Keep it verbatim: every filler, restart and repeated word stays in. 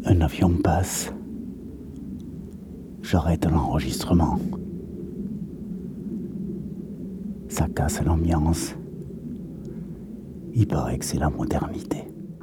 Un avion passe. J'arrête l'enregistrement. Ça casse l'ambiance. Il paraît que c'est la modernité.